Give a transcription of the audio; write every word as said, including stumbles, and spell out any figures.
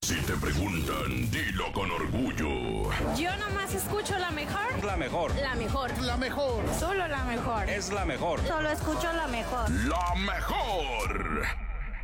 Si te preguntan, dilo con orgullo. Yo nomás escucho la mejor. La mejor. La mejor. La mejor. Solo la mejor. Es la mejor. Solo escucho la mejor. La mejor.